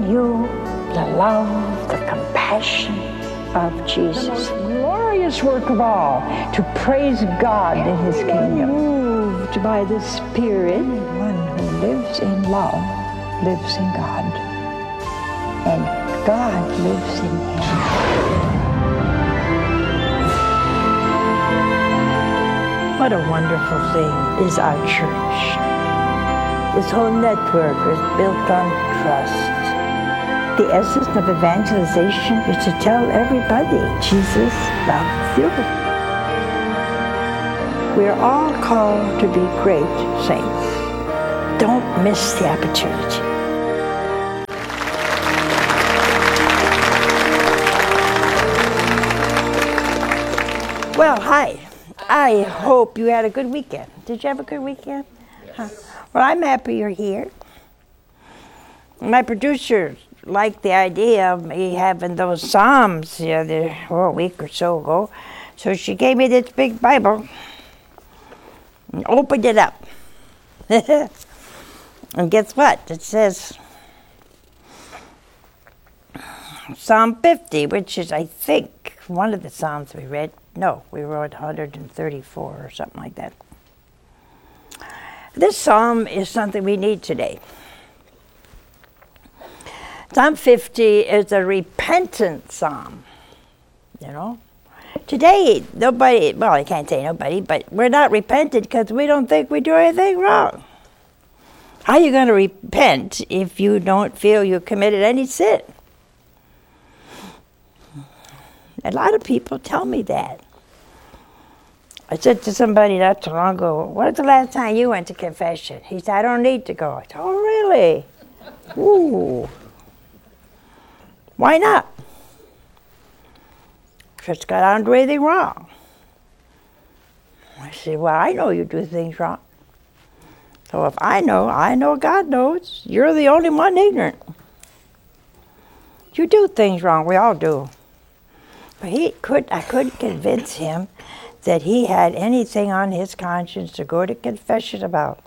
you the love, the compassion of Jesus. The most glorious work of all, to praise God in His kingdom. Moved by the Spirit, one who lives in love lives in God, and God lives in him. What a wonderful thing is our church. This whole network is built on trust. The essence of evangelization is to tell everybody Jesus loves you. We're all called to be great saints. Don't miss the opportunity. Well, hi. I hope you had a good weekend. Did you have a good weekend? Yes. Huh? Well, I'm happy you're here. My producer liked the idea of me having those Psalms a week or so ago. So she gave me this big Bible and opened it up. And guess what? It says Psalm 50, which is, I think, one of the Psalms we read. No, we wrote 134 or something like that. This Psalm is something we need today. Psalm 50 is a repentant Psalm, you know. Today, nobody, well, I can't say nobody, but we're not repentant because we don't think we do anything wrong. How are you going to repent if you don't feel you committed any sin? A lot of people tell me that. I said to somebody not too long ago, when's the last time you went to confession? He said, I don't need to go. I said, oh, really? Ooh. Why not? Just got on to do anything wrong. I said, well, I know you do things wrong. So if I know God knows. You're the only one ignorant. You do things wrong. We all do. But I couldn't convince him that he had anything on his conscience to go to confession about.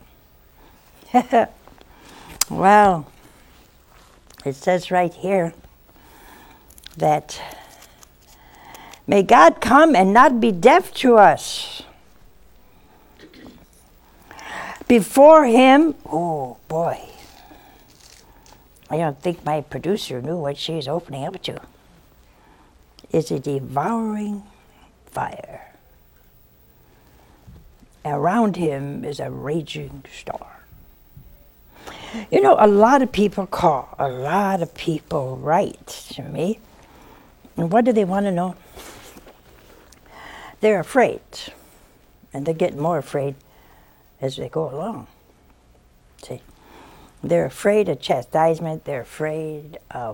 Well, it says right here that may God come and not be deaf to us. Before him, oh boy, I don't think my producer knew what she's opening up to. Is a devouring fire. Around him is a raging storm. You know, a lot of people call, a lot of people write to me. And what do they want to know? They're afraid. And they're getting more afraid as they go along. See, they're afraid of chastisement. They're afraid of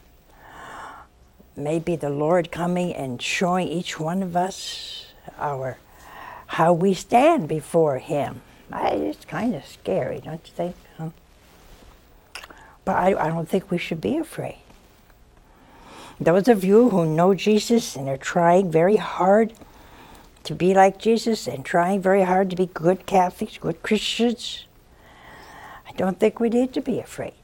maybe the Lord coming and showing each one of us how we stand before him. It's kind of scary, don't you think? Huh? But I don't think we should be afraid. Those of you who know Jesus and are trying very hard to be like Jesus and trying very hard to be good Catholics, good Christians, I don't think we need to be afraid.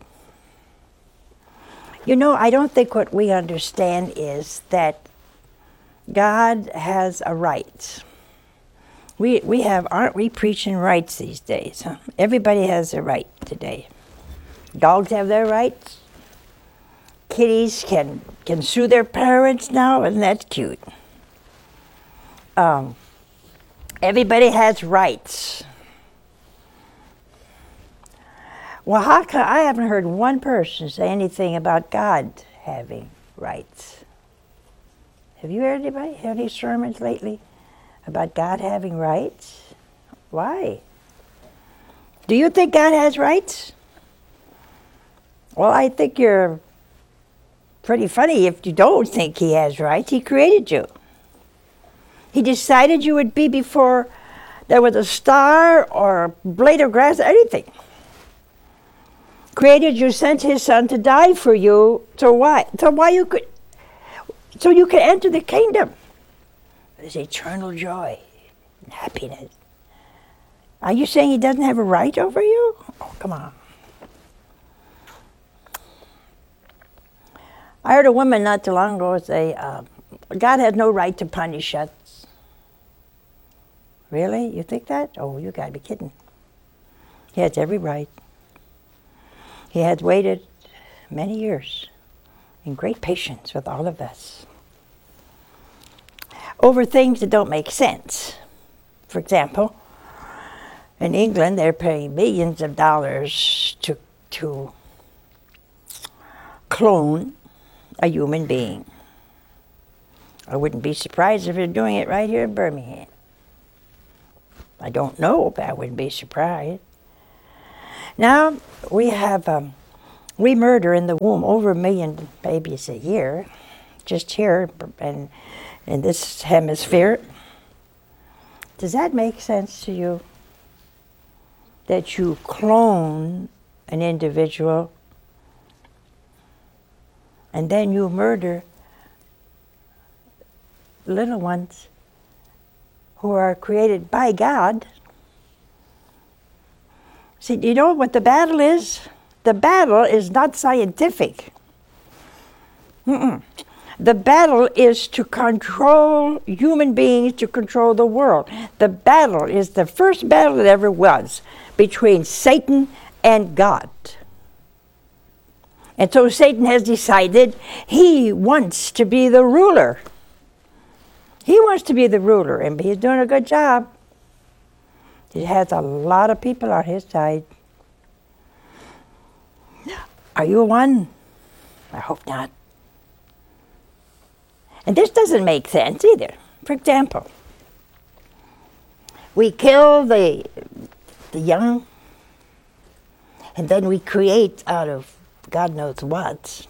You know, I don't think what we understand is that God has a right. Aren't we preaching rights these days? Huh? Everybody has a right today. Dogs have their rights. Kitties can sue their parents now, and that's cute. Everybody has rights. Well, how come I haven't heard one person say anything about God having rights? Have you heard anybody? Heard any sermons lately about God having rights? Why? Do you think God has rights? Well, I think you're pretty funny if you don't think he has rights. He created you. He decided you would be before there was a star or a blade of grass, anything. Created you, sent his son to die for you. So why? So you could enter the kingdom. There's eternal joy and happiness. Are you saying he doesn't have a right over you? Oh, come on. I heard a woman not too long ago say, God has no right to punish us. Really? You think that? Oh, you got to be kidding. He has every right. He has waited many years in great patience with all of us over things that don't make sense. For example, in England, they're paying millions of dollars to clone a human being. I wouldn't be surprised if they're doing it right here in Birmingham. I don't know, but I wouldn't be surprised. Now, we murder in the womb over 1 million babies a year, just here and in this hemisphere. Does that make sense to you? That you clone an individual and then you murder little ones who are created by God. See, do you know what the battle is? The battle is not scientific. The battle is to control human beings, to control the world. The battle is the first battle that ever was between Satan and God. And so Satan has decided he wants to be the ruler. He wants to be the ruler, and he's doing a good job. He has a lot of people on his side. Are you one? I hope not. And this doesn't make sense either. For example, we kill the young, and then we create out of God knows what.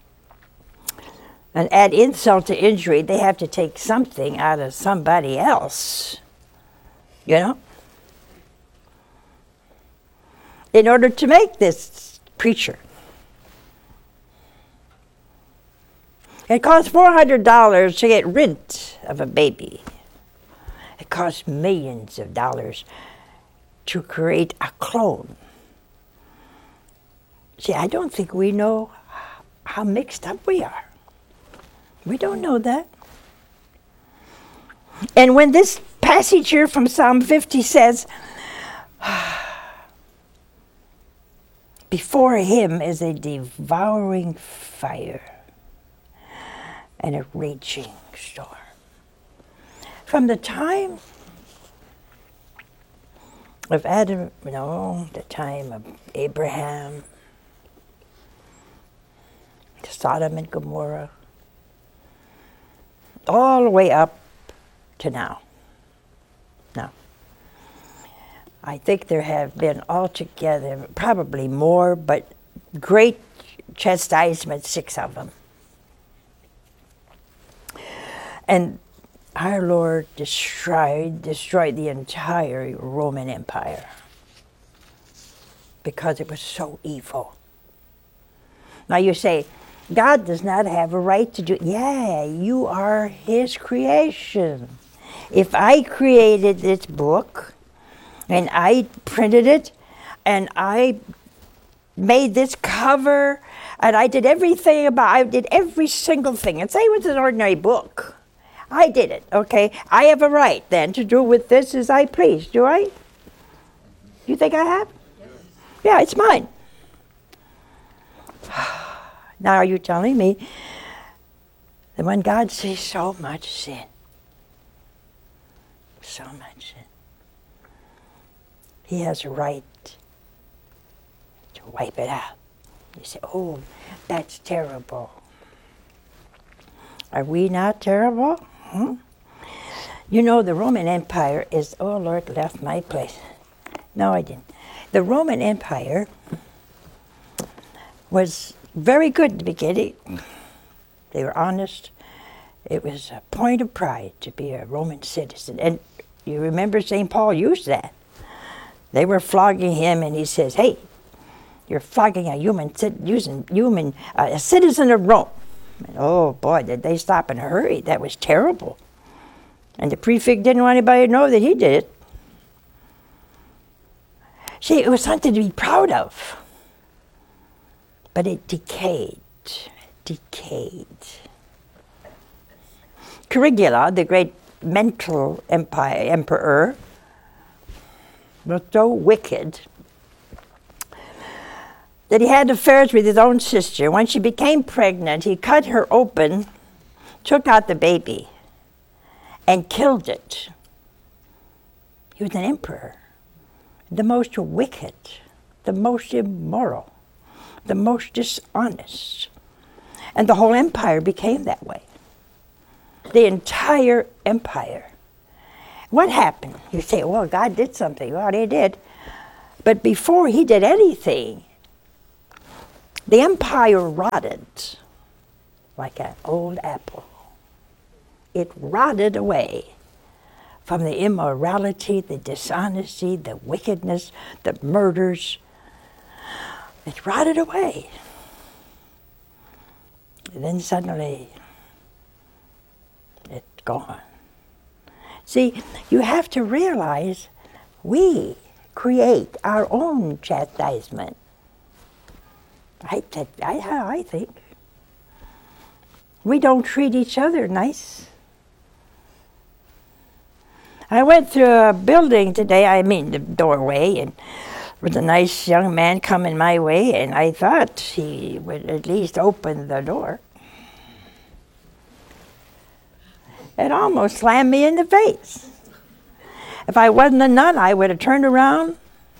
And add insult to injury, they have to take something out of somebody else, you know, in order to make this creature. It costs $400 to get rid of a baby. It costs millions of dollars to create a clone. See, I don't think we know how mixed up we are. We don't know that. And when this passage here from Psalm 50 says, before him is a devouring fire and a raging storm. From the time of Adam, the time of Abraham, to Sodom and Gomorrah, all the way up to now. Now, I think there have been altogether probably more, but great chastisements, 6 of them. And our Lord destroyed the entire Roman Empire because it was so evil. Now you say, God does not have a right to do it. Yeah, you are his creation. If I created this book, and I printed it, and I made this cover, and I did I did every single thing, and say it was an ordinary book. I did it, okay? I have a right then to do with this as I please, do I? You think I have? Yes. Yeah, it's mine. Now are you telling me that when God sees so much sin, he has a right to wipe it out? You say, oh, that's terrible. Are we not terrible? You know, the Roman Empire is, oh, Lord, left my place. No, I didn't. The Roman Empire was very good at the beginning. They were honest. It was a point of pride to be a Roman citizen. And you remember St. Paul used that. They were flogging him, and he says, hey, you're flogging a citizen of Rome. And oh boy, did they stop in a hurry. That was terrible. And the prefect didn't want anybody to know that he did it. See, it was something to be proud of. But it decayed. decayed. Caligula, the great mental emperor, was so wicked that he had affairs with his own sister. When she became pregnant, he cut her open, took out the baby, and killed it. He was an emperor, the most wicked, the most immoral, the most dishonest. And the whole empire became that way. The entire empire. What happened? You say, well, God did something. Well, he did. But before he did anything, the empire rotted like an old apple. It rotted away from the immorality, the dishonesty, the wickedness, the murders. It rotted away. And then suddenly, it's gone. See, you have to realize we create our own chastisement. I think. We don't treat each other nice. I went through a building today, the doorway, and there was a nice young man coming my way, and I thought he would at least open the door. It almost slammed me in the face. If I wasn't a nun, I would have turned around.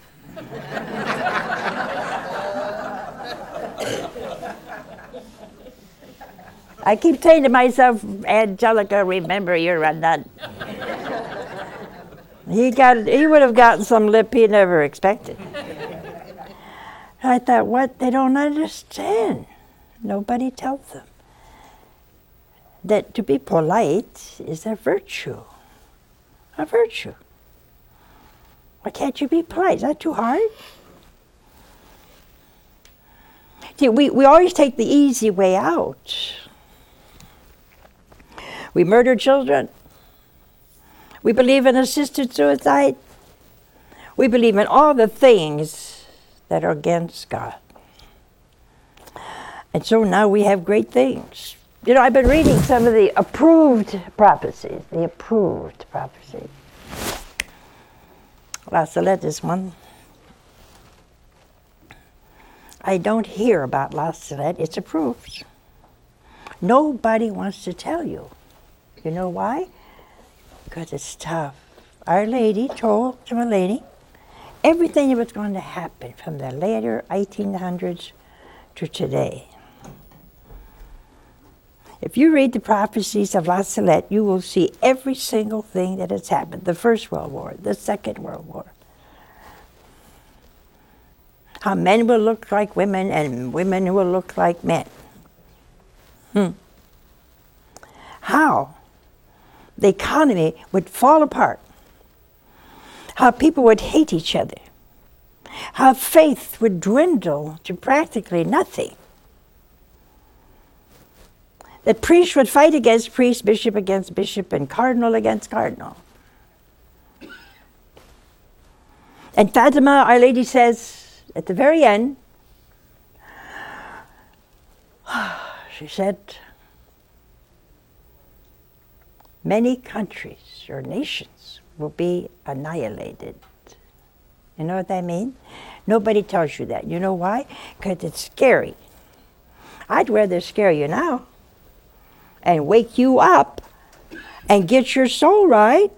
I keep saying to myself, Angelica, remember you're a nun. He would have gotten some lip he never expected. I thought, what? They don't understand. Nobody tells them that to be polite is a virtue. A virtue. Why can't you be polite? Is that too hard? See, we always take the easy way out. We murder children. We believe in assisted suicide. We believe in all the things that are against God. And so now we have great things. You know, I've been reading some of the approved prophecies. The approved prophecies. La Salette is one. I don't hear about La Salette. It's approved. Nobody wants to tell you. You know why? Because it's tough. Our Lady told to a lady everything that was going to happen from the later 1800s to today. If you read the prophecies of La Salette, you will see every single thing that has happened. The First World War, the Second World War. How men will look like women and women will look like men. How the economy would fall apart. How people would hate each other. How faith would dwindle to practically nothing. That priest would fight against priest, bishop against bishop, and cardinal against cardinal. And Fatima, Our Lady says, at the very end, she said, many countries or nations will be annihilated. You know what that means? Nobody tells you that. You know why? Because it's scary. I'd rather scare you now and wake you up and get your soul right.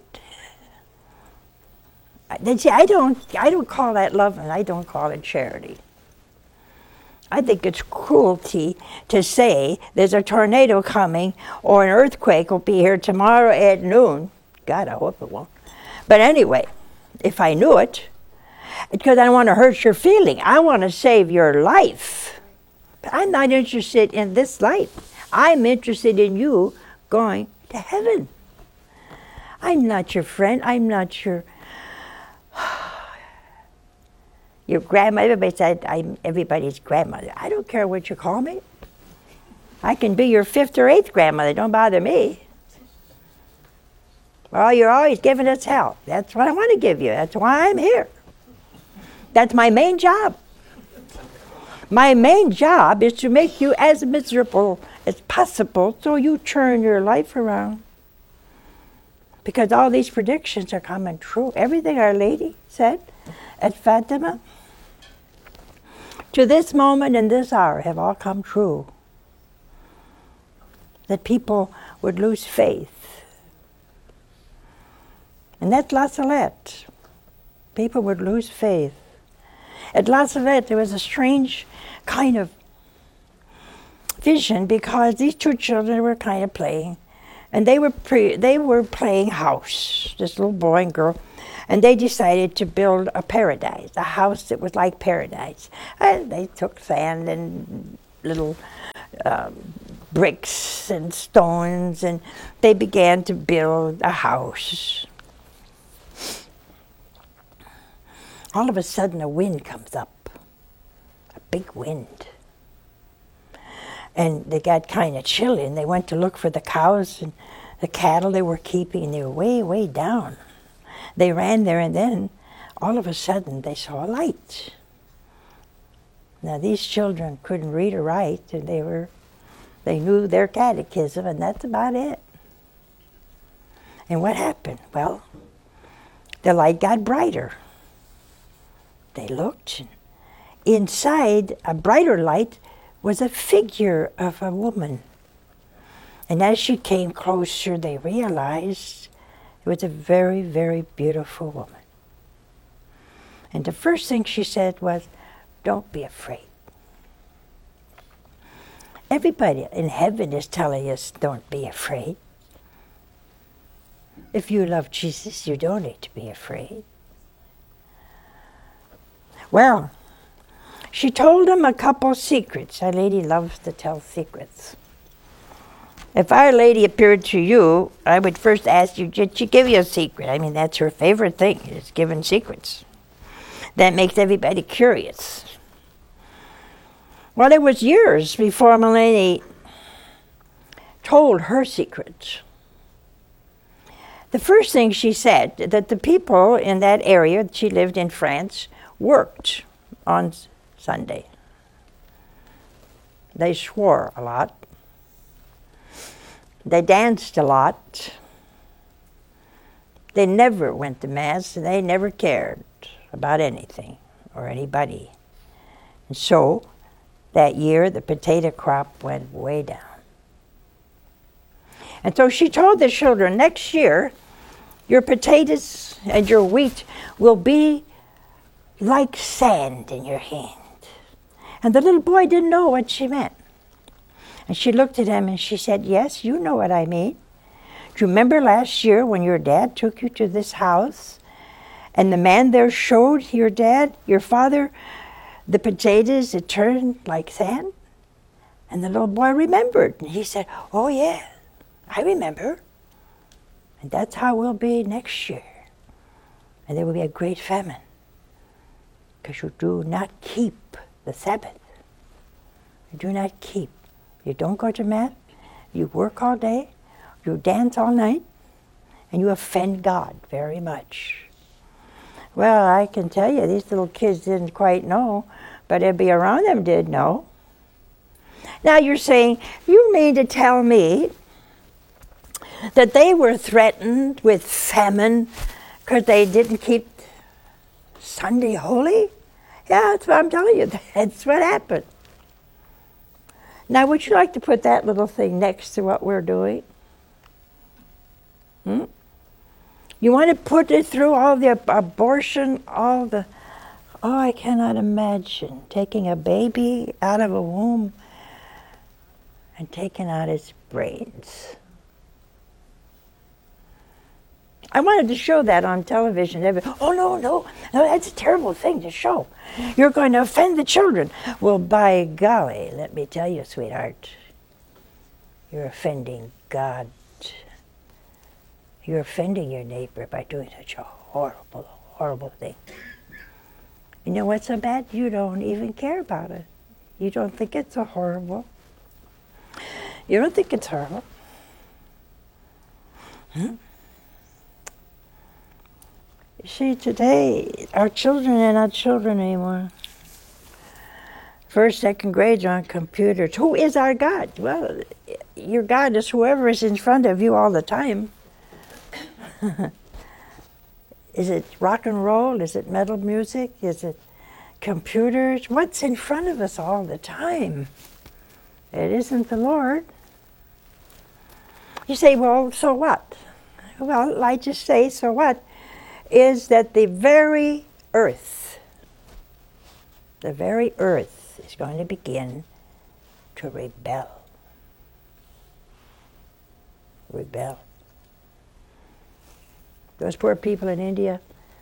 See, I don't call that love, and I don't call it charity. I think it's cruelty to say there's a tornado coming or an earthquake will be here tomorrow at noon. God, I hope it won't. But anyway, if I knew it, because I don't want to hurt your feeling. I want to save your life. But I'm not interested in this life. I'm interested in you going to heaven. I'm not your friend. I'm not your grandmother. Everybody said I'm everybody's grandmother. I don't care what you call me. I can be your 5th or 8th grandmother. Don't bother me. Well, you're always giving us hell. That's what I want to give you. That's why I'm here. That's my main job. My main job is to make you as miserable as possible so you turn your life around. Because all these predictions are coming true. Everything Our Lady said at Fatima, to this moment and this hour, have all come true. That people would lose faith. And that's La Salette. People would lose faith. At La Salette, there was a strange kind of vision because these two children were kind of playing. And they were playing house, this little boy and girl, and they decided to build a paradise, a house that was like paradise. And they took sand and little bricks and stones, and they began to build a house. All of a sudden, a wind comes up, a big wind. And they got kind of chilly, and they went to look for the cows and the cattle they were keeping, and they were way, way down. They ran there, and then all of a sudden they saw a light. Now these children couldn't read or write, and they knew their catechism, and that's about it. And what happened? Well, the light got brighter. They looked, and inside a brighter light was a figure of a woman. And as she came closer, they realized it was a very, very beautiful woman. And the first thing she said was, "Don't be afraid." Everybody in heaven is telling us, don't be afraid. If you love Jesus, you don't need to be afraid. Well, she told him a couple secrets. Our Lady loves to tell secrets. If Our Lady appeared to you, I would first ask you, did she give you a secret? I mean, that's her favorite thing, is giving secrets. That makes everybody curious. Well, it was years before My Lady told her secrets. The first thing she said, that the people in that area, she lived in France, worked on Sunday. They swore a lot. They danced a lot. They never went to Mass, and they never cared about anything or anybody. And so, that year, the potato crop went way down. And so she told the children, next year, your potatoes and your wheat will be like sand in your hand. And the little boy didn't know what she meant. And she looked at him and she said, yes, you know what I mean. Do you remember last year when your dad took you to this house and the man there showed your dad, your father, the potatoes that turned like sand? And the little boy remembered. And he said, oh yeah, I remember. And that's how it will be next year. And there will be a great famine. Because you do not keep the Sabbath. You do not keep. You don't go to Mass. You work all day. You dance all night. And you offend God very much. Well, I can tell you, these little kids didn't quite know, but everybody around them did know. Now you're saying, you mean to tell me that they were threatened with famine because they didn't keep Sunday holy? Yeah, that's what I'm telling you. That's what happened. Now, would you like to put that little thing next to what we're doing? You want to put it through all the abortion, all the... Oh, I cannot imagine taking a baby out of a womb and taking out its brains. I wanted to show that on television. Oh, no, that's a terrible thing to show. You're going to offend the children. Well, by golly, let me tell you, sweetheart, you're offending God. You're offending your neighbor by doing such a horrible, horrible thing. You know what's so bad? You don't even care about it. You don't think it's so horrible. You don't think it's horrible. You see, today, our children are not children anymore. first, second grades on computers. Who is our God? Well, your God is whoever is in front of you all the time. Is it rock and roll? Is it metal music? Is it computers? What's in front of us all the time? It isn't the Lord. You say, well, so what? Well, I just say, so what? Is that the very earth is going to begin to rebel. Rebel. Those poor people in India,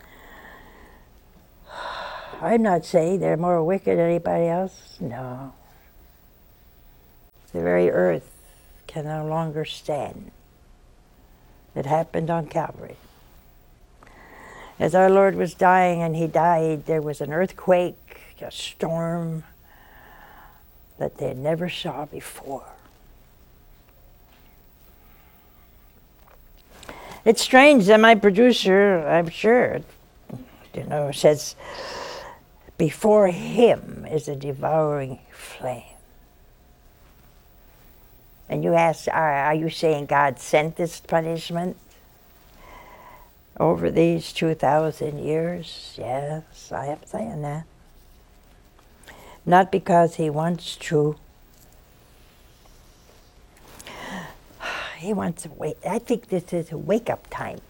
I'm not saying they're more wicked than anybody else. No. The very earth can no longer stand. It happened on Calvary. As our Lord was dying and he died, there was an earthquake, a storm that they never saw before. It's strange that my producer, I'm sure, says, before him is a devouring flame. And you ask, are you saying God sent this punishment over these 2,000 years? Yes, I am saying that. Not because he wants to. He wants to wait. I think this is a wake-up time.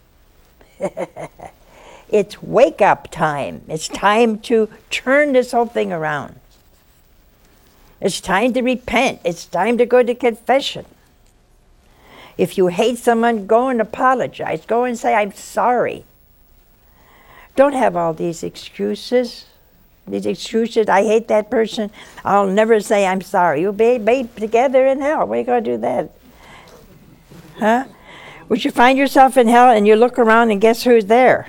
It's wake-up time. It's time to turn this whole thing around. It's time to repent. It's time to go to confession. If you hate someone, go and apologize. Go and say, I'm sorry. Don't have all these excuses. I hate that person. I'll never say I'm sorry. You'll be together in hell. Where are you going to do that? Huh? Would you find yourself in hell and you look around and guess who's there?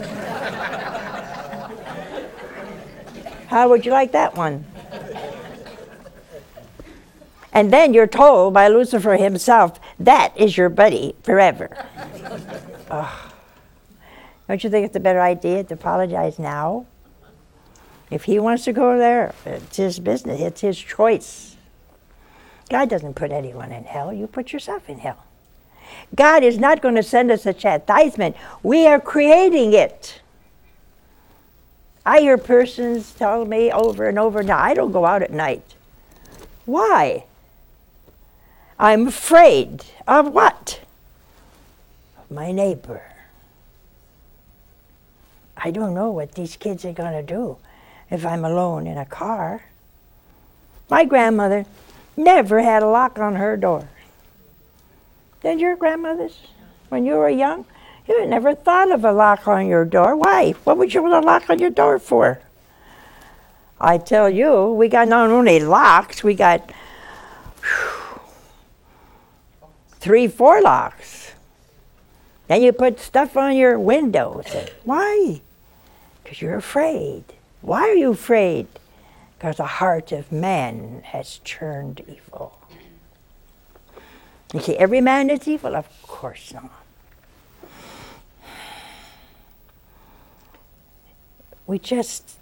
How would you like that one? And then you're told by Lucifer himself, that is your buddy forever. Oh. Don't you think it's a better idea to apologize now? If he wants to go there, it's his business, it's his choice. God doesn't put anyone in hell, you put yourself in hell. God is not going to send us a chastisement. We are creating it. I hear persons tell me over and over, now I don't go out at night. Why? I'm afraid of what? Of my neighbor. I don't know what these kids are going to do if I'm alone in a car. My grandmother never had a lock on her door. Did your grandmothers? When you were young, you never thought of a lock on your door. Why? What would you want a lock on your door for? I tell you, we got not only locks, we got 3, 4 locks. Then you put stuff on your windows. Why? Because you're afraid. Why are you afraid? Because the heart of man has turned evil. You see, every man is evil? Of course not. We just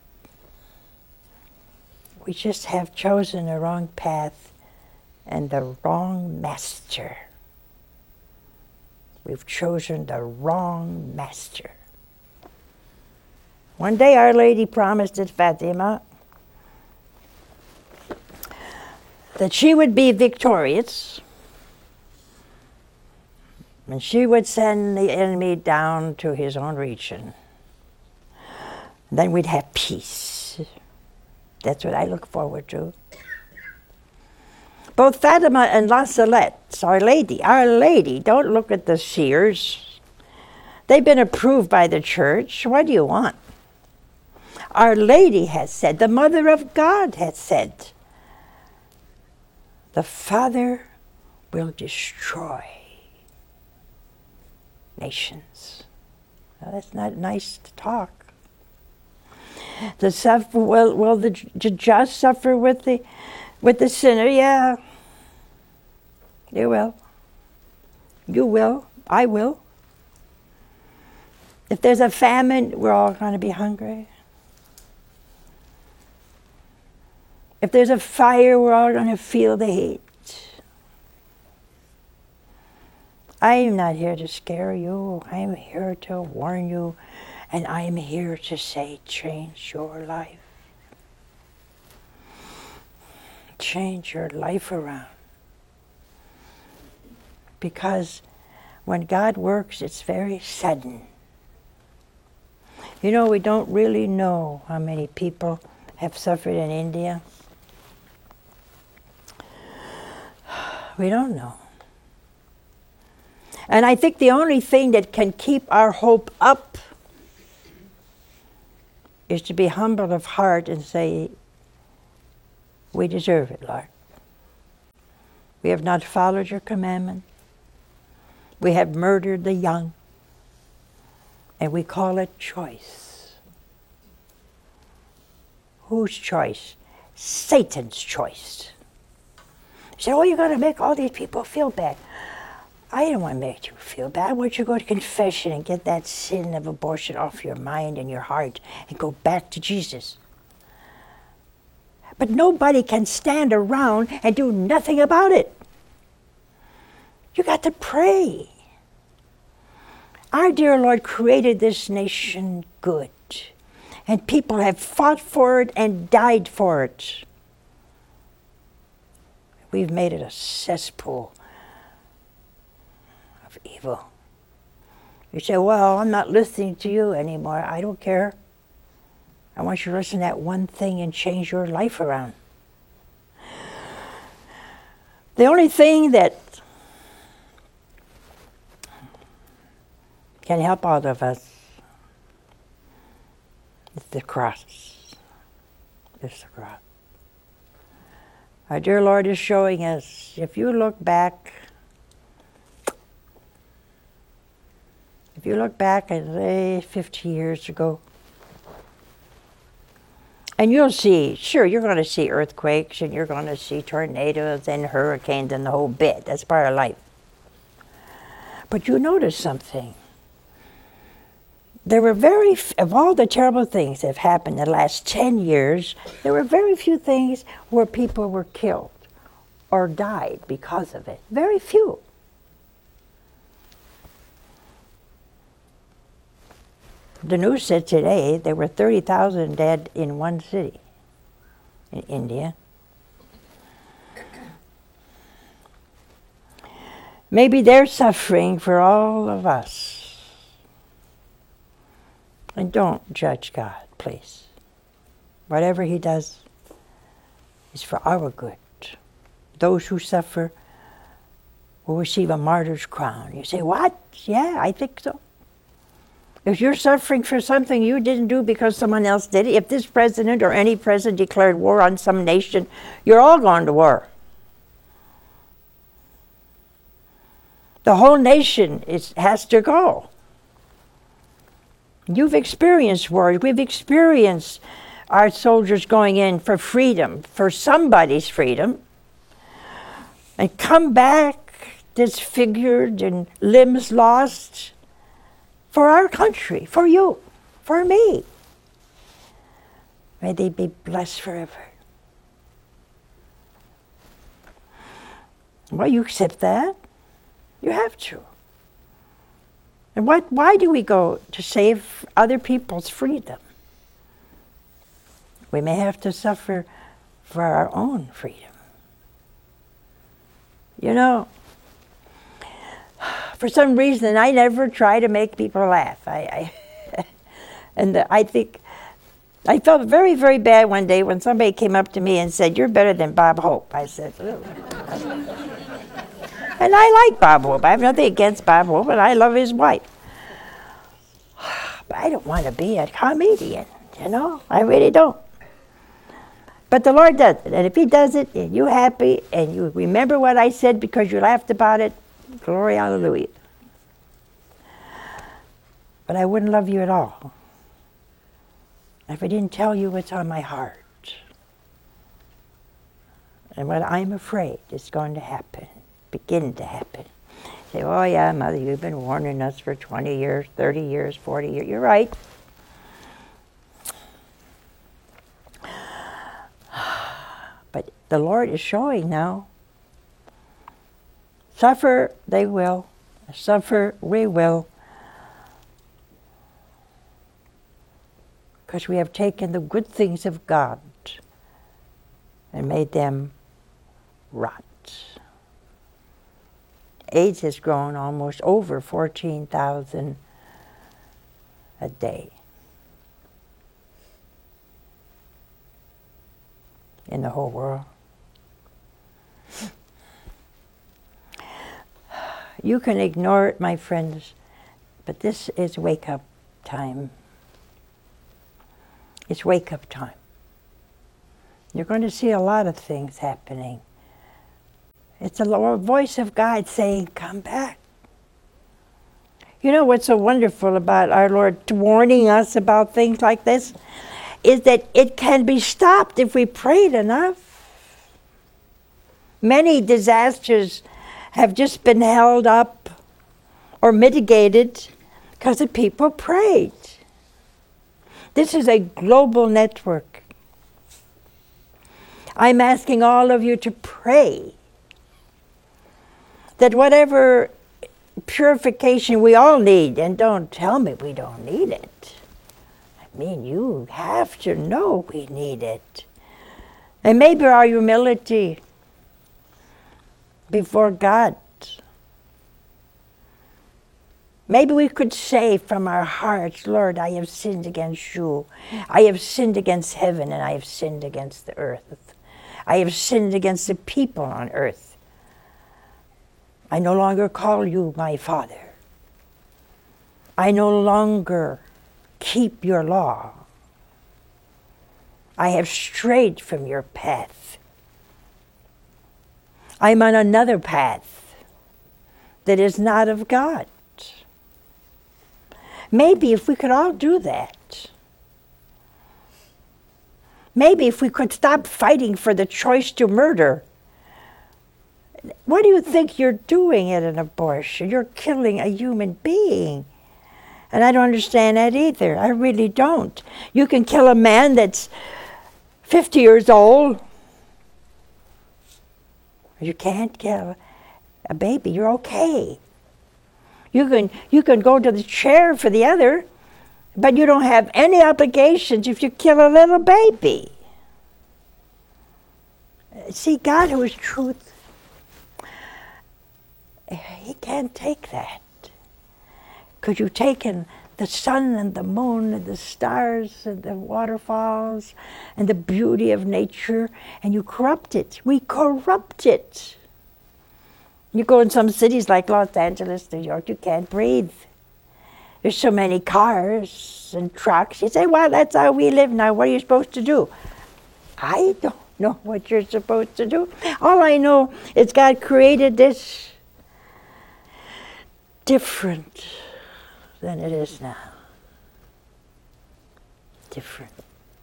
have chosen the wrong path and the wrong master. We've chosen the wrong master. One day Our Lady promised at Fatima that she would be victorious and she would send the enemy down to his own region. Then we'd have peace. That's what I look forward to. Both Fatima and La Salette, Our Lady, don't look at the seers. They've been approved by the church. What do you want? Our Lady has said, the Mother of God has said, the Father will destroy nations. Well, that's not nice to talk. Will the just suffer with the sinner? Yeah. You will. You will. I will. If there's a famine, we're all going to be hungry. If there's a fire, we're all going to feel the heat. I'm not here to scare you. I'm here to warn you. And I'm here to say, change your life. Change your life around. Because when God works, it's very sudden. You know, we don't really know how many people have suffered in India. We don't know. And I think the only thing that can keep our hope up is to be humble of heart and say, we deserve it, Lord. We have not followed your commandment. We have murdered the young. And we call it choice. Whose choice? Satan's choice. You say, oh, you're going to make all these people feel bad. I don't want to make you feel bad. I want you to go to confession and get that sin of abortion off your mind and your heart and go back to Jesus. But nobody can stand around and do nothing about it. You got to pray. Our dear Lord created this nation good, and people have fought for it and died for it. We've made it a cesspool of evil. You say, well, I'm not listening to you anymore. I don't care. I want you to listen to that one thing and change your life around. The only thing that can help all of us is the cross. It's the cross. Our dear Lord is showing us, if you look back at, say, 50 years ago, and you'll see, sure, you're going to see earthquakes, and you're going to see tornadoes and hurricanes and the whole bit. That's part of life. But you notice something. There were of all the terrible things that have happened in the last 10 years, there were very few things where people were killed or died because of it. Very few. The news said today there were 30,000 dead in one city in India. Maybe they're suffering for all of us. And don't judge God, please. Whatever he does is for our good. Those who suffer will receive a martyr's crown. You say, what? Yeah, I think so. If you're suffering for something you didn't do because someone else did it, if this president or any president declared war on some nation, you're all going to war. The whole nation has to go. You've experienced wars. We've experienced our soldiers going in for freedom, for somebody's freedom, and come back disfigured and limbs lost for our country, for you, for me. May they be blessed forever. Well, you accept that. You have to. And why do we go? To save other people's freedom. We may have to suffer for our own freedom. You know, for some reason, I never try to make people laugh. And I think, I felt very, very bad one day when somebody came up to me and said, "You're better than Bob Hope." I said, "Oh." And I like Bob Hope. I have nothing against Bob Hope, and I love his wife. But I don't want to be a comedian, you know? I really don't. But the Lord does it. And if he does it, and you're happy, and you remember what I said because you laughed about it, glory, hallelujah. But I wouldn't love you at all if I didn't tell you what's on my heart. And what I'm afraid is going to happen. Begin to happen. Say, oh yeah, Mother, you've been warning us for 20 years, 30 years, 40 years. You're right. But the Lord is showing now. Suffer they will. Suffer we will. Because we have taken the good things of God and made them rot. AIDS has grown almost over 14,000 a day in the whole world. You can ignore it, my friends, but this is wake-up time. It's wake-up time. You're going to see a lot of things happening. It's the voice of God saying, come back. You know what's so wonderful about our Lord warning us about things like this? Is that it can be stopped if we prayed enough. Many disasters have just been held up or mitigated because the people prayed. This is a global network. I'm asking all of you to pray that whatever purification we all need, and don't tell me we don't need it. I mean, you have to know we need it. And maybe our humility before God. Maybe we could say from our hearts, Lord, I have sinned against you. I have sinned against heaven, and I have sinned against the earth. I have sinned against the people on earth. I no longer call you my Father. I no longer keep your law. I have strayed from your path. I'm on another path that is not of God. Maybe if we could all do that. Maybe if we could stop fighting for the choice to murder. What do you think you're doing at an abortion? You're killing a human being. And I don't understand that either. I really don't. You can kill a man that's 50 years old. You can't kill a baby. You're okay. You can go to the chair for the other, but you don't have any obligations if you kill a little baby. See, God who is truth, He can't take that. Because you've taken the sun and the moon and the stars and the waterfalls and the beauty of nature, and you corrupt it. We corrupt it. You go in some cities like Los Angeles, New York, you can't breathe. There's so many cars and trucks. You say, well, that's how we live now. What are you supposed to do? I don't know what you're supposed to do. All I know is God created this different than it is now. Different.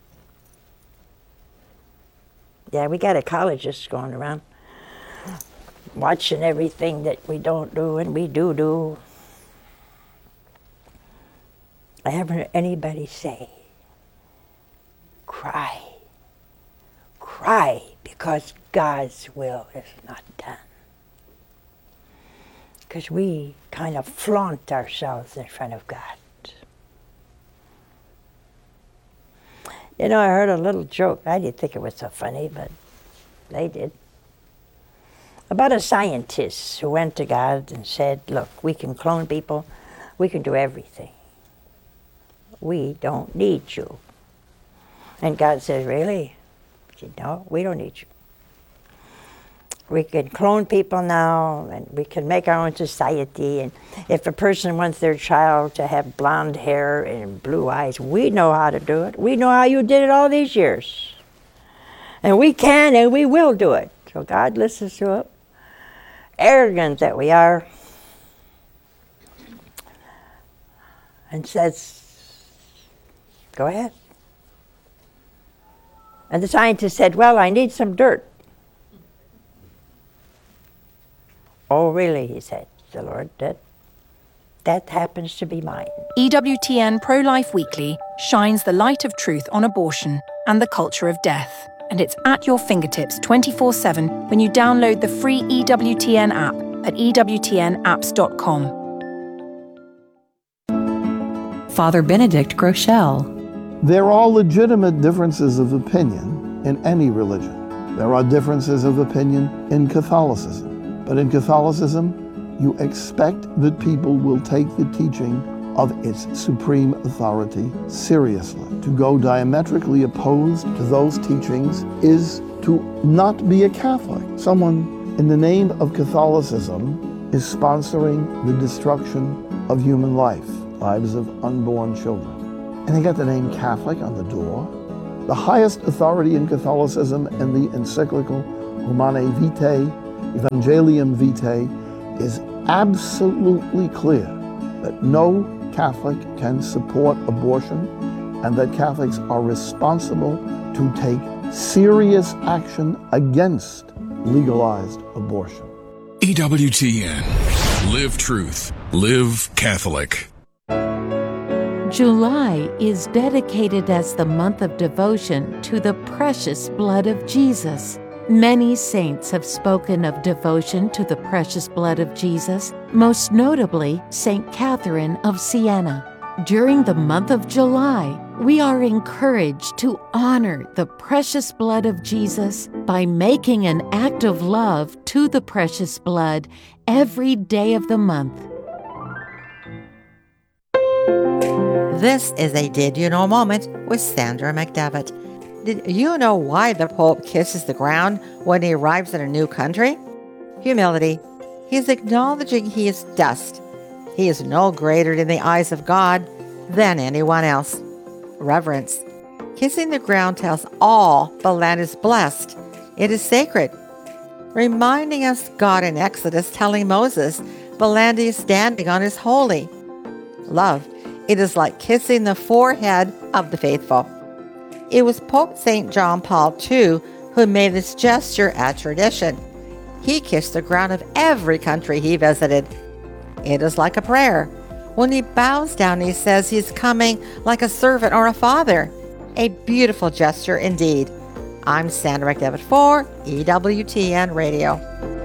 Yeah, we got ecologists going around watching everything that we don't do and we do. I haven't heard anybody say, cry because God's will is not done. Because we kind of flaunt ourselves in front of God. You know, I heard a little joke. I didn't think it was so funny, but they did. About a scientist who went to God and said, look, we can clone people. We can do everything. We don't need you. And God says, really? He said, no, we don't need you. We can clone people now, and we can make our own society. And if a person wants their child to have blonde hair and blue eyes, we know how to do it. We know how you did it all these years. And we can and we will do it. So God listens to it. Arrogant that we are. And says, go ahead. And the scientist said, well, I need some dirt. Oh, really, he said, the Lord, that happens to be mine. EWTN Pro-Life Weekly shines the light of truth on abortion and the culture of death. and it's at your fingertips 24/7 when you download the free EWTN app at ewtnapps.com. Father Benedict Groeschel. There are legitimate differences of opinion in any religion. There are differences of opinion in Catholicism. But in Catholicism, you expect that people will take the teaching of its supreme authority seriously. To go diametrically opposed to those teachings is to not be a Catholic. Someone in the name of Catholicism is sponsoring the destruction of human life, lives of unborn children. And they got the name Catholic on the door. The highest authority in Catholicism in the encyclical Humanae Vitae, Evangelium Vitae, is absolutely clear that no Catholic can support abortion and that Catholics are responsible to take serious action against legalized abortion. EWTN. Live truth. Live Catholic. July is dedicated as the month of devotion to the precious blood of Jesus. Many saints have spoken of devotion to the precious blood of Jesus, most notably St. Catherine of Siena. During the month of July, we are encouraged to honor the precious blood of Jesus by making an act of love to the precious blood every day of the month. This is a Did You Know moment with Sandra McDevitt. Did you know why the Pope kisses the ground when he arrives in a new country? Humility. He is acknowledging he is dust. He is no greater in the eyes of God than anyone else. Reverence. Kissing the ground tells all the land is blessed. It is sacred. Reminding us God in Exodus telling Moses the land he is standing on is holy. Love. It is like kissing the forehead of the faithful. It was Pope St. John Paul II who made this gesture a tradition. He kissed the ground of every country he visited. It is like a prayer. When he bows down, he says he's coming like a servant or a father. A beautiful gesture indeed. I'm Sandra McDevitt for EWTN Radio.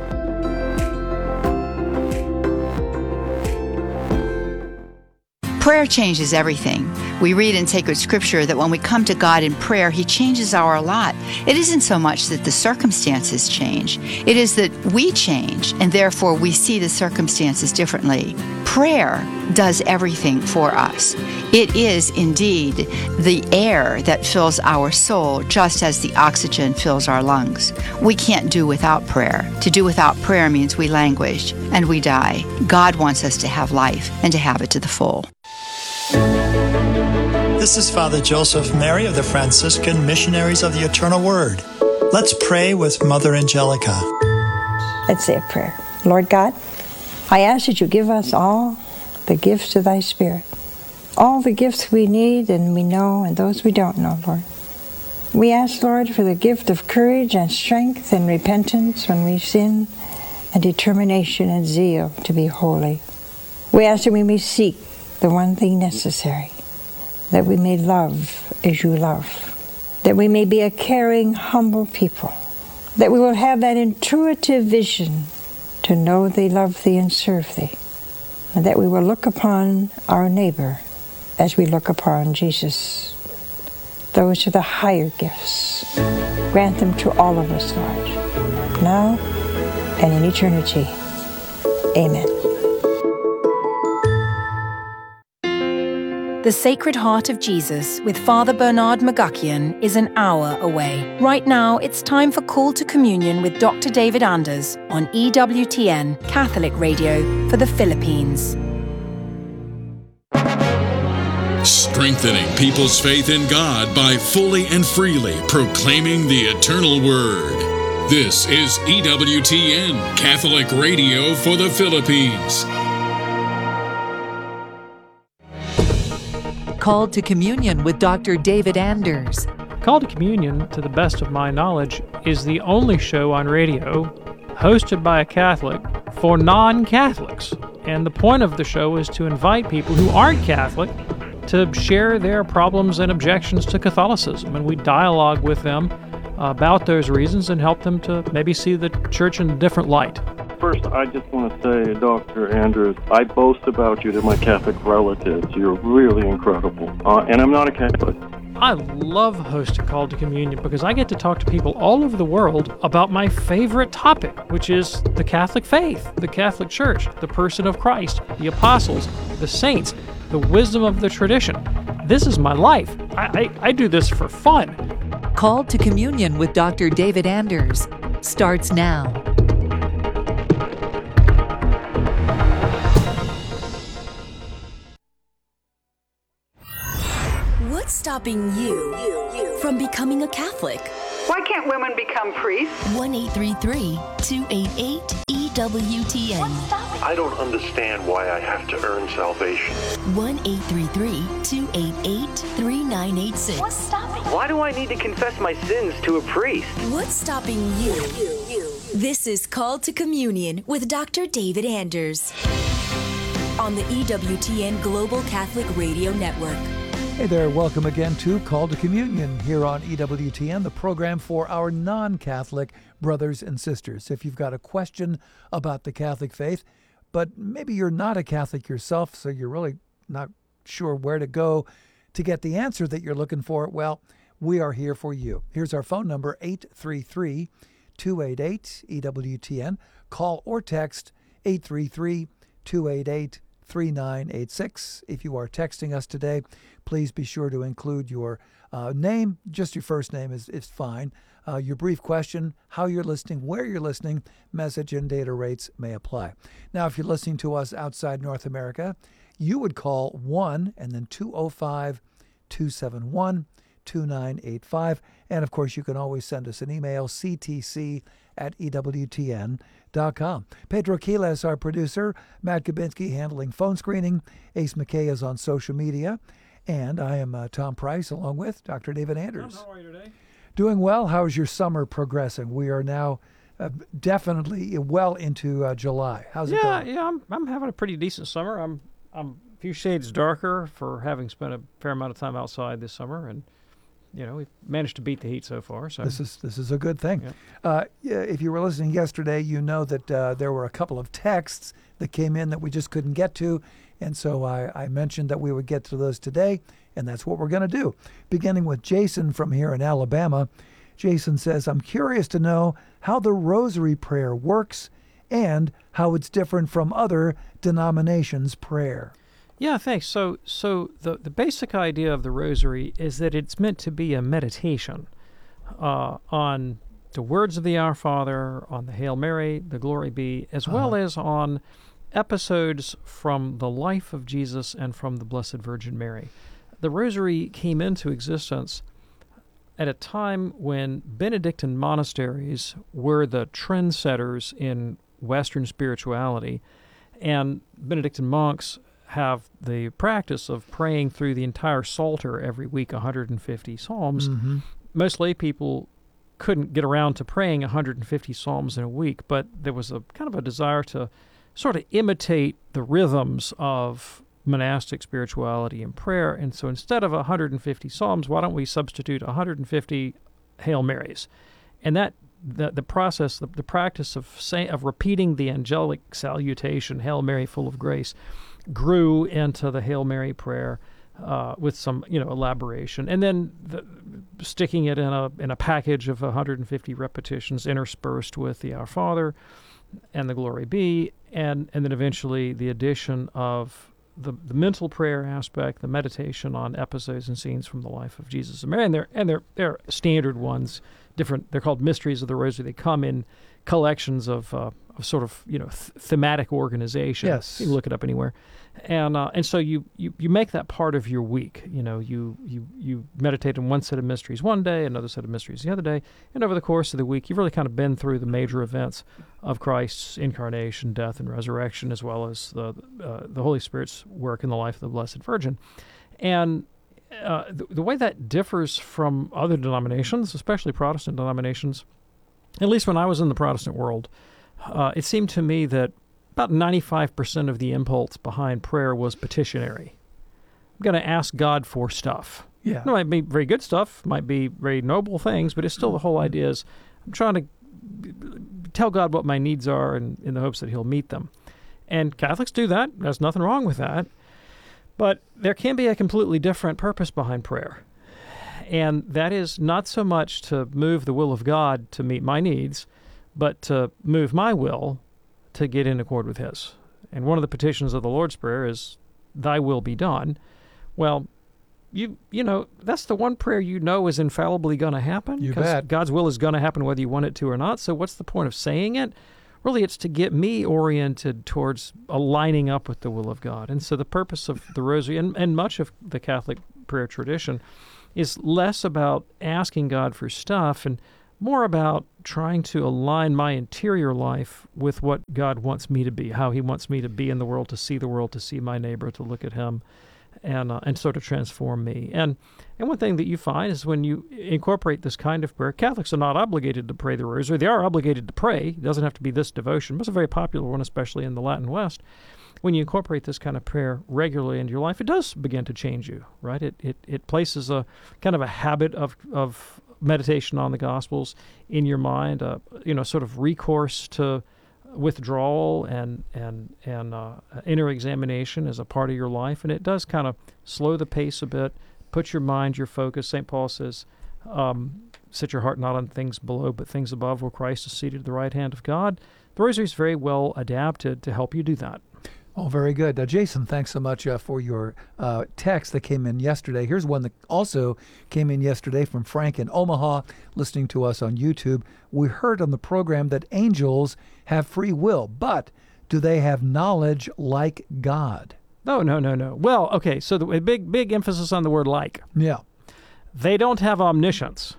Prayer changes everything. We read in sacred scripture that when we come to God in prayer, He changes our lot. It isn't so much that the circumstances change. It is that we change, and therefore we see the circumstances differently. Prayer does everything for us. It is indeed the air that fills our soul, just as the oxygen fills our lungs. We can't do without prayer. To do without prayer means we languish and we die. God wants us to have life and to have it to the full. This is Father Joseph Mary of the Franciscan Missionaries of the Eternal Word. Let's pray with Mother Angelica. Let's say a prayer. Lord God, I ask that you give us all the gifts of thy Spirit. All the gifts we need and we know and those we don't know, Lord. We ask, Lord, for the gift of courage and strength and repentance when we sin and determination and zeal to be holy. We ask that we may seek the one thing necessary, that we may love as you love, that we may be a caring, humble people, that we will have that intuitive vision to know thee, love thee, and serve thee, and that we will look upon our neighbor as we look upon Jesus. Those are the higher gifts. Grant them to all of us, Lord, now and in eternity. Amen. The Sacred Heart of Jesus with Father Bernard McGuckian is an hour away. Right now, it's time for Call to Communion with Dr. David Anders on EWTN Catholic Radio for the Philippines. Strengthening people's faith in God by fully and freely proclaiming the eternal word. This is EWTN Catholic Radio for the Philippines. Called to Communion with Dr. David Anders. Called to Communion, to the best of my knowledge, is the only show on radio hosted by a Catholic for non-Catholics. And the point of the show is to invite people who aren't Catholic to share their problems and objections to Catholicism. And we dialogue with them about those reasons and help them to maybe see the church in a different light. First, I just want to say, Dr. Andrews, I boast about you to my Catholic relatives. You're really incredible. And I'm not a Catholic. I love hosting Call to Communion because I get to talk to people all over the world about my favorite topic, which is the Catholic faith, the Catholic Church, the person of Christ, the apostles, the saints, the wisdom of the tradition. This is my life. I do this for fun. Call to Communion with Dr. David Anders starts now. What's stopping you from becoming a Catholic? Why can't women become priests? 1-833-288-EWTN. I don't understand why I have to earn salvation. 1-833-288-3986. What's stopping? Why do I need to confess my sins to a priest? What's stopping you? This is Call to Communion with Dr. David Anders on the EWTN Global Catholic Radio Network. Hey there, welcome again to Call to Communion here on EWTN, the program for our non-Catholic brothers and sisters. If you've got a question about the Catholic faith, but maybe you're not a Catholic yourself, so you're really not sure where to go to get the answer that you're looking for, well, we are here for you. Here's our phone number, 833-288-EWTN. Call or text 833-288-3986. If you are texting us today, please be sure to include your name. Just your first name is fine. Your brief question, how you're listening, where you're listening, message and data rates may apply. Now, if you're listening to us outside North America, you would call 1 and then 205-271-2985. And, of course, you can always send us an email, ctc@ewtn.com. Pedro Quiles, our producer. Matt Kabinski handling phone screening. Ace McKay is on social media. And I am Tom Price, along with Dr. David Anders. How are you today? Doing well. How's your summer progressing? We are now definitely well into July. How's it going? Yeah, I'm having a pretty decent summer. I'm a few shades darker for having spent a fair amount of time outside this summer, and we've managed to beat the heat so far. So this is a good thing. Yeah. If you were listening yesterday, you know that there were a couple of texts that came in that we just couldn't get to. And so I mentioned that we would get to those today, and that's what we're going to do. Beginning with Jason from here in Alabama. Jason says, I'm curious to know how the rosary prayer works and how it's different from other denominations' prayer. Yeah, thanks. So the basic idea of the rosary is that it's meant to be a meditation on the words of the Our Father, on the Hail Mary, the Glory Be, as well as on episodes from the life of Jesus and from the Blessed Virgin Mary. The Rosary came into existence at a time when Benedictine monasteries were the trendsetters in Western spirituality, and Benedictine monks have the practice of praying through the entire Psalter every week, 150 psalms. Mm-hmm. Most lay people couldn't get around to praying 150 psalms in a week, but there was a kind of a desire to sort of imitate the rhythms of monastic spirituality and prayer. And so instead of 150 psalms, why don't we substitute 150 Hail Marys? And that the process, the practice of repeating the angelic salutation, Hail Mary, full of grace, grew into the Hail Mary prayer with some elaboration, and then sticking it in a package of 150 repetitions interspersed with the Our Father and the Glory Be, and then eventually the addition of the mental prayer aspect, the meditation on episodes and scenes from the life of Jesus and Mary, and they're standard ones. Different. They're called Mysteries of the Rosary. They come in collections of sort of thematic organization. Yes, you can look it up anywhere, and so you make that part of your week. You meditate on one set of mysteries one day, another set of mysteries the other day, and over the course of the week, you've really kind of been through the major events of Christ's incarnation, death, and resurrection, as well as the Holy Spirit's work in the life of the Blessed Virgin, and the way that differs from other denominations, especially Protestant denominations, at least when I was in the Protestant world, it seemed to me that about 95% of the impulse behind prayer was petitionary. I'm going to ask God for stuff. Yeah. It might be very good stuff, might be very noble things, but it's still the whole idea is I'm trying to tell God what my needs are and in the hopes that he'll meet them. And Catholics do that. There's nothing wrong with that. But there can be a completely different purpose behind prayer. And that is not so much to move the will of God to meet my needs, but to move my will to get in accord with his. And one of the petitions of the Lord's Prayer is, thy will be done. Well, you know, that's the one prayer you know is infallibly going to happen. You bet. God's will is going to happen whether you want it to or not. So what's the point of saying it? Really, it's to get me oriented towards aligning up with the will of God. And so the purpose of the Rosary and much of the Catholic prayer tradition is less about asking God for stuff and more about trying to align my interior life with what God wants me to be, how he wants me to be in the world, to see my neighbor, to look at him, and sort of transform me. And one thing that you find is when you incorporate this kind of prayer, Catholics are not obligated to pray the Rosary. They are obligated to pray. It doesn't have to be this devotion, but it's a very popular one, especially in the Latin West. When you incorporate this kind of prayer regularly into your life, it does begin to change you, right? It places a kind of a habit of meditation on the Gospels in your mind, sort of recourse to withdrawal and inner examination as a part of your life, and it does kind of slow the pace a bit, put your mind, your focus. St. Paul says, set your heart not on things below, but things above, where Christ is seated at the right hand of God. The Rosary is very well adapted to help you do that. Oh, very good. Jason, thanks so much for your text that came in yesterday. Here's one that also came in yesterday from Frank in Omaha, listening to us on YouTube. We heard on the program that angels have free will, but do they have knowledge like God? No. Well, okay, so the big emphasis on the word like. Yeah. They don't have omniscience.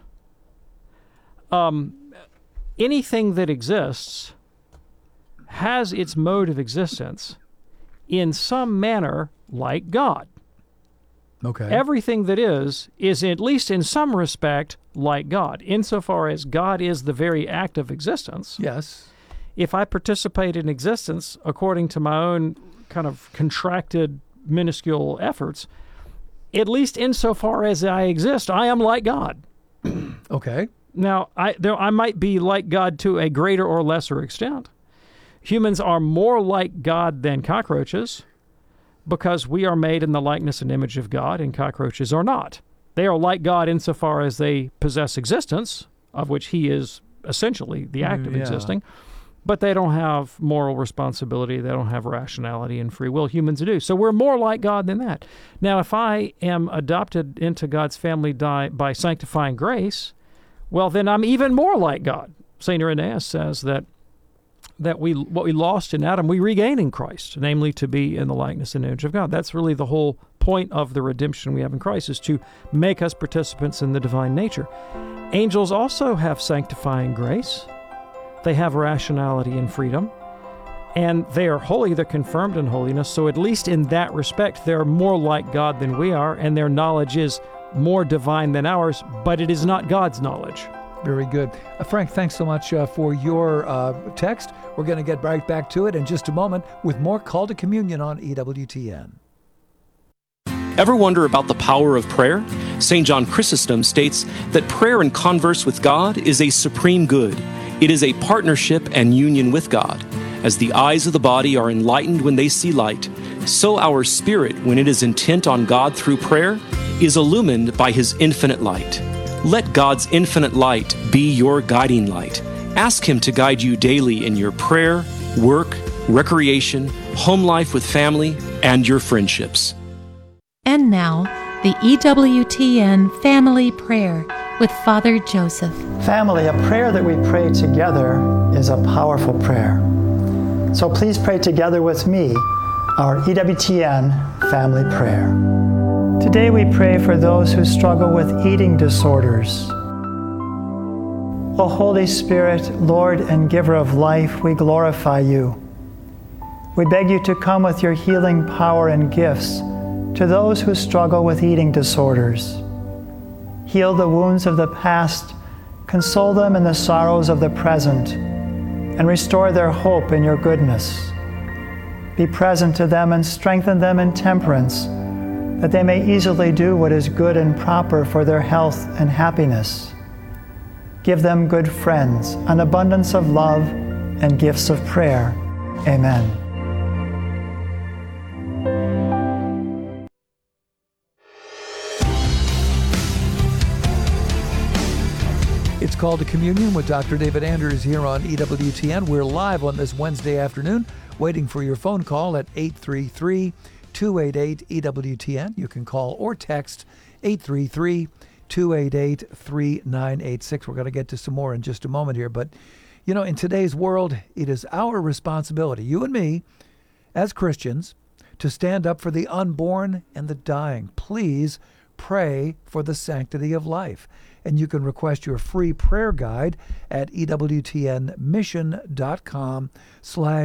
Anything that exists has its mode of existence in some manner like God. Okay. Everything that is at least in some respect like God, insofar as God is the very act of existence. Yes. If I participate in existence according to my own kind of contracted, minuscule efforts, at least insofar as I exist, I am like God. Okay. Now, I might be like God to a greater or lesser extent. Humans are more like God than cockroaches because we are made in the likeness and image of God, and cockroaches are not. They are like God insofar as they possess existence, of which he is essentially the act of existing, but they don't have moral responsibility. They don't have rationality and free will. Humans do. So we're more like God than that. Now, if I am adopted into God's family by sanctifying grace, well, then I'm even more like God. St. Irenaeus says that what we lost in Adam, we regain in Christ, namely to be in the likeness and image of God. That's really the whole point of the redemption we have in Christ, is to make us participants in the divine nature. Angels also have sanctifying grace. They have rationality and freedom, and they are holy. They're confirmed in holiness, so at least in that respect, they're more like God than we are, and their knowledge is more divine than ours, but it is not God's knowledge. Very good. Frank, thanks so much for your text. We're going to get right back to it in just a moment with more Call to Communion on EWTN. Ever wonder about the power of prayer? St. John Chrysostom states that prayer and converse with God is a supreme good. It is a partnership and union with God. As the eyes of the body are enlightened when they see light, so our spirit, when it is intent on God through prayer, is illumined by His infinite light. Let God's infinite light be your guiding light. Ask Him to guide you daily in your prayer, work, recreation, home life with family, and your friendships. And now, the EWTN Family Prayer with Father Joseph. Family, a prayer that we pray together is a powerful prayer. So please pray together with me our EWTN Family Prayer. Today we pray for those who struggle with eating disorders. O Holy Spirit, Lord and Giver of life, we glorify you. We beg you to come with your healing power and gifts to those who struggle with eating disorders. Heal the wounds of the past, console them in the sorrows of the present, and restore their hope in your goodness. Be present to them and strengthen them in temperance, that they may easily do what is good and proper for their health and happiness. Give them good friends, an abundance of love, and gifts of prayer. Amen. It's Called to Communion with Dr. David Anders here on EWTN. We're live on this Wednesday afternoon, waiting for your phone call at 833-288-EWTN. You can call or text 833-288-3986. We're going to get to some more in just a moment here. But, you know, in today's world, it is our responsibility, you and me, as Christians, to stand up for the unborn and the dying. Please pray for the sanctity of life. And you can request your free prayer guide at EWTNmission.com/